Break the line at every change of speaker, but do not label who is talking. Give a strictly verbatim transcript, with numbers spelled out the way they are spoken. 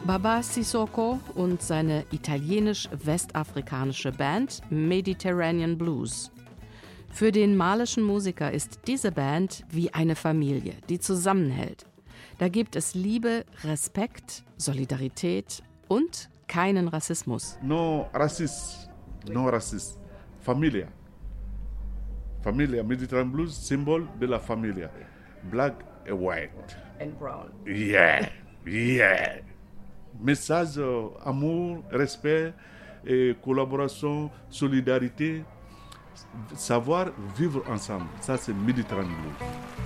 Baba Sissoko und seine italienisch-westafrikanische Band Mediterranean Blues. Für den malischen Musiker ist diese Band wie eine Familie, die zusammenhält. Da gibt es Liebe, Respekt, Solidarität und keinen Rassismus.
No Rassismus, no Rassismus. Familia. Familia, Mediterranean Blues, Symbol de la Familia. Black and white.
And brown.
Yeah, yeah. Message, amour, respect, et collaboration, solidarité, savoir vivre ensemble. Ça, c'est Mediterranean Blues.